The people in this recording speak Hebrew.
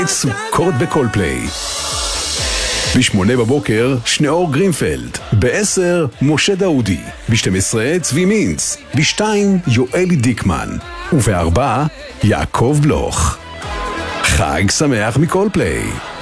סוכות בקולפליי. ב-8 בבוקר שניאור גרינפלד, ב-10 משה דאודי, ב-12 צבי מינץ, ב-2 יואלי דיקמן, וב-4 יעקב בלוך. חג שמח מקולפליי.